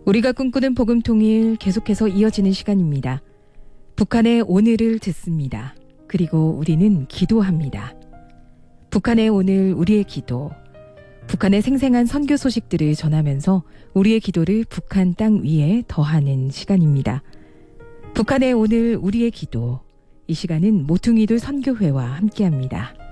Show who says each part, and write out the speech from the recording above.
Speaker 1: 우리가 꿈꾸는 복음통일 계속해서 이어지는 시간입니다. 북한의 오늘을 듣습니다. 그리고 우리는 기도합니다. 북한의 오늘 우리의 기도. 북한의 생생한 선교 소식들을 전하면서 우리의 기도를 북한 땅 위에 더하는 시간입니다. 북한의 오늘 우리의 기도. 이 시간은 모퉁이돌 선교회와 함께합니다.